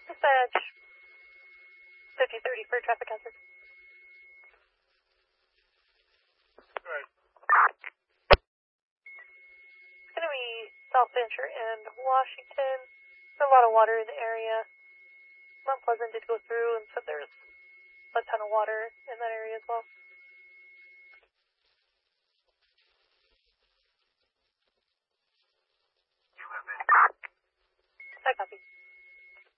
Dispatch 5030 for traffic hazard. Right. It's going to be South Venture and Washington. There's a lot of water in the area. Mount Pleasant did go through and said there's a ton of water in that area as well. I copy.